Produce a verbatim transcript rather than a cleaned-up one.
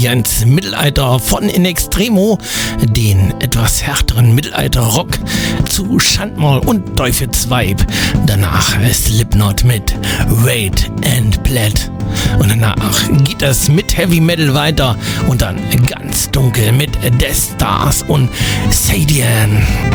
hier ins Mittelalter von In Extremo, den etwas härteren Mittelalter-Rock zu Schandmaul und Teufelsweib. Danach Slipknot mit Raid and Plaid. Und danach geht es mit Heavy Metal weiter und dann ganz dunkel mit Death Stars und Sadian.